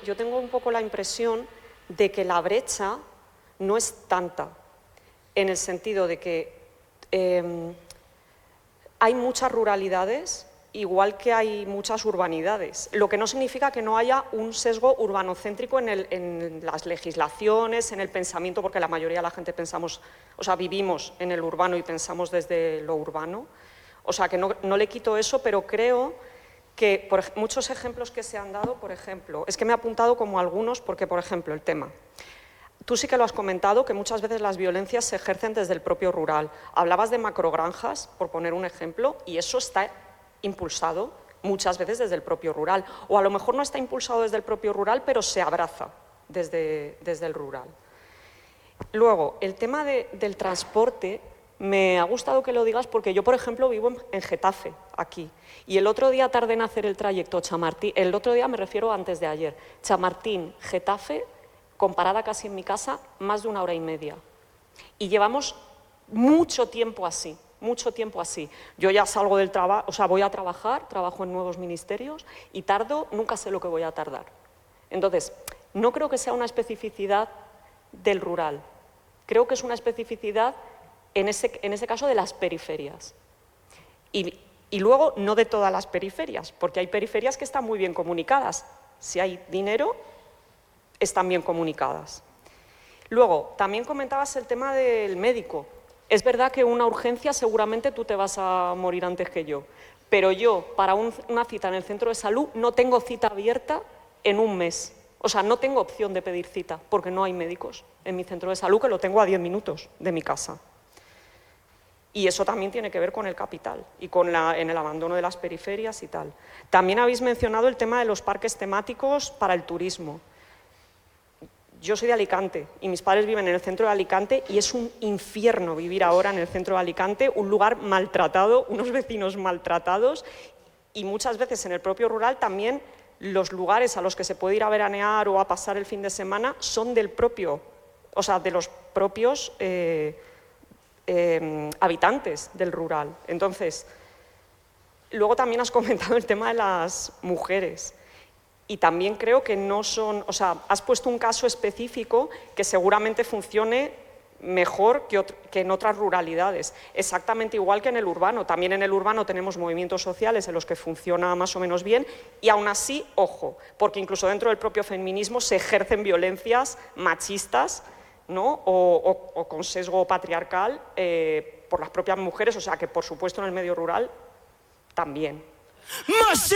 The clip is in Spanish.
yo tengo un poco la impresión de que la brecha no es tanta, en el sentido de que hay muchas ruralidades, igual que hay muchas urbanidades, lo que no significa que no haya un sesgo urbanocéntrico en las legislaciones, en el pensamiento, porque la mayoría de la gente pensamos, o sea, vivimos en el urbano y pensamos desde lo urbano. O sea, que no le quito eso, pero creo que muchos ejemplos que se han dado, por ejemplo, es que me he apuntado como algunos porque, por ejemplo, el tema. Tú sí que lo has comentado, que muchas veces las violencias se ejercen desde el propio rural. Hablabas de macrogranjas, por poner un ejemplo, y eso está impulsado muchas veces desde el propio rural. O a lo mejor no está impulsado desde el propio rural, pero se abraza desde el rural. Luego, el tema del transporte, me ha gustado que lo digas porque yo, por ejemplo, vivo en Getafe, aquí, y el otro día tardé en hacer el trayecto Chamartín, el otro día me refiero antes de ayer, Chamartín, Getafe, comparada casi en mi casa, más de 1 hora y media. Y llevamos mucho tiempo así, mucho tiempo así. Yo ya salgo del trabajo, o sea, voy a trabajar, trabajo en nuevos ministerios y tardo, nunca sé lo que voy a tardar. Entonces, no creo que sea una especificidad del rural, creo que es una especificidad en ese caso de las periferias. Y luego no de todas las periferias, porque hay periferias que están muy bien comunicadas. Si hay dinero, están bien comunicadas. Luego, también comentabas el tema del médico. Es verdad que una urgencia seguramente tú te vas a morir antes que yo, pero yo para una cita en el centro de salud no tengo cita abierta en un mes. O sea, no tengo opción de pedir cita porque no hay médicos en mi centro de salud, que lo tengo a 10 minutos de mi casa. Y eso también tiene que ver con el capital y en el abandono de las periferias y tal. También habéis mencionado el tema de los parques temáticos para el turismo. Yo soy de Alicante y mis padres viven en el centro de Alicante y es un infierno vivir ahora en el centro de Alicante, un lugar maltratado, unos vecinos maltratados y muchas veces en el propio rural también los lugares a los que se puede ir a veranear o a pasar el fin de semana son del propio, o sea, de los propios habitantes del rural. Entonces, luego también has comentado el tema de las mujeres. Y también creo que no son, o sea, has puesto un caso específico que seguramente funcione mejor que en otras ruralidades, exactamente igual que en el urbano. También en el urbano tenemos movimientos sociales en los que funciona más o menos bien y aún así, ojo, porque incluso dentro del propio feminismo se ejercen violencias machistas, ¿no? o con sesgo patriarcal por las propias mujeres, o sea que por supuesto en el medio rural también.